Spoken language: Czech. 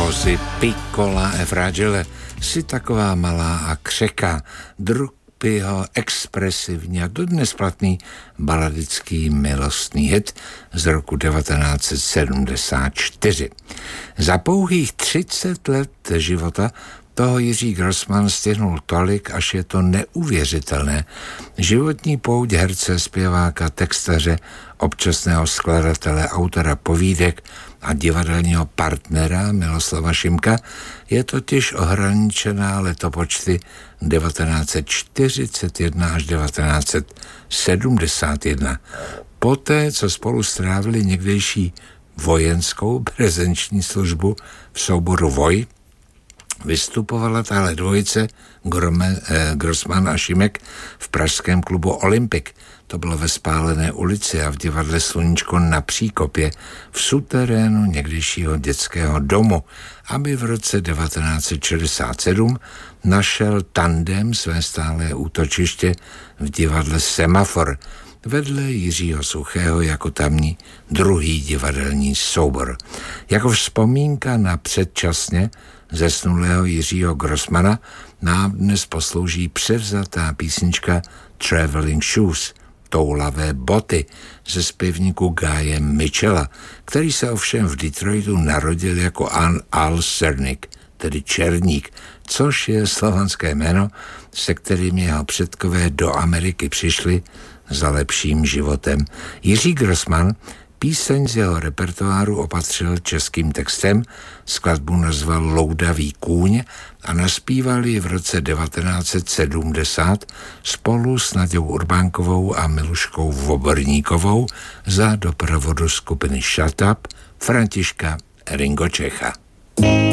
Così piccola e fragile, si taková malá a křehká, Druckyho expresivní a dodnes platný baladický milostný hit z roku 1974. Za pouhých 30 let života toho Jiří Grossmann stihnul tolik, až je to neuvěřitelné. Životní pouť herce, zpěváka, textaře, občasného skladatele, autora povídek a divadelního partnera Miloslava Šimka je totiž ohraničená letopočty 1941 až 1971. Poté, co spolu strávili někdejší vojenskou prezenční službu v souboru Voj, vystupovala tahle dvojice Grossmann a Šimek v pražském klubu Olympik. To bylo ve Spálené ulici a v divadle Sluníčko na Příkopě v suterénu někdejšího dětského domu, aby v roce 1967 našel tandem své stálé útočiště v divadle Semafor vedle Jiřího Suchého jako tamní druhý divadelní soubor. Jako vzpomínka na předčasně zesnulého Jiřího Grossmana nám dnes poslouží převzatá písnička Traveling Shoes, toulavé boty ze zpěvníku Gaye Mitchella, který se ovšem v Detroitu narodil jako Al Cernik, tedy Černík, což je slovanské jméno, se kterým jeho předkové do Ameriky přišli za lepším životem. Jiří Grossmann píseň z jeho repertoáru opatřil českým textem, skladbu nazval Loudavý kůň a naspíval ji v roce 1970 spolu s Naďou Urbánkovou a Miluškou Voborníkovou za doprovodu skupiny Shut Up Františka Ringo Čecha.